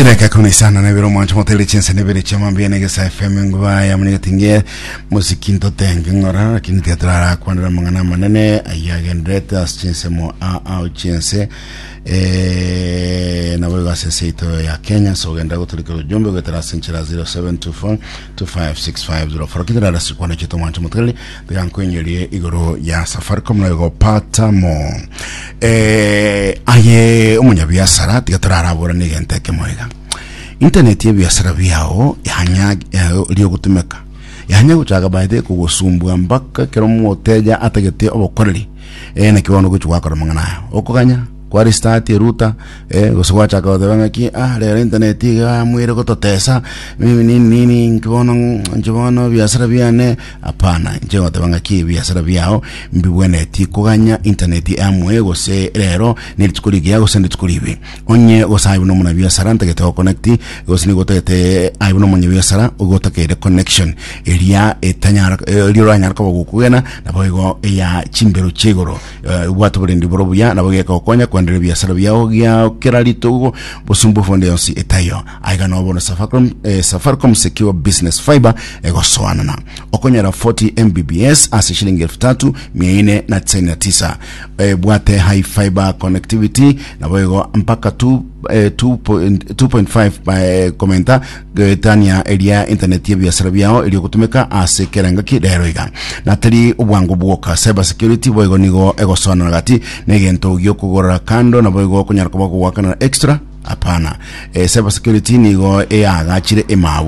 Tineka kuni sana na vero mancho motele chense ne vere chama bien que sa FM ngwa ya mni tinge musikinto tenge ngora kini teatra kwandra mangana manene ayagendreta chense mo a chense na wega seseito ya Kenya so genda gotuliko jombe gotara senchira 0724 256504 fakidra rasu kwana chito mancho motele yanko nyerie igoro ya Safaricom na go pata mo aye umunya biasara tigatara bora ni genteke moiga internet ye biasara byao yanya liyo gutumeka yanya gucaga baide kugusumbwa mbaka kero moteja atagete obokoreri na kibono gucwa akora mangana okuganya kwa restart ruta guswacha ka odebanga ki le internet ga mwire gototesa nini nkibono biasara byane apana nje odebanga ki biasara byao mbibwene ti kuganya internet amwe gose rero nilitsukurigia gose nditsukuribe onye gosayibu no muna biasara ntagete connect gose ni gotete ayibu no munye biasara ugotakere connection elia etanyara liranyara ko gukugena naboigo ya chimbero chegoro watu burindi borobuya nabogeka okonya kwandire biasara byao gya kiralito busumbu fondeonsi etayo aiga no bona Safaricom secure business fiber egosoana okonyera 40 mbps asi shilingi 3499 bwate high fiber connectivity naboigo mpaka 2.5 by komenta getania area internet ya biasara byao ili kutumeka ase keranga kideroiga natali ubwango bwoka cyber security boigo nigo egosona gati negento gyo kugora kando na boigo kunyarako bako wakana extra apana cyber security nigo agachire emabu